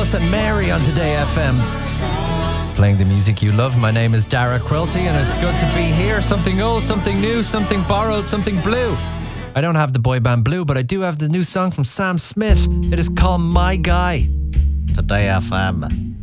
Alice and Mary on Today FM. Playing the music you love. My name is Dara Quilty and it's good to be here. Something old, something new, something borrowed, something blue. I don't have the boy band Blue, but I do have the new song from Sam Smith. It is called My Guy. Today FM.